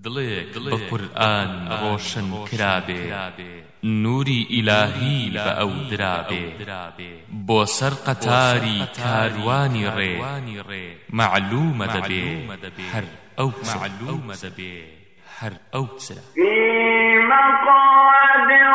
دڵێک بە قورئان ڕۆشن کرابێ نوری ئیلاهی بە ئەو درابێ بۆ سەر قەتاری کاروانی ڕێ معلومە دەبێ هەر ئەو چرە